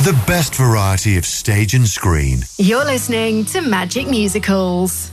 The best variety of stage and screen. You're listening to Magic Musicals.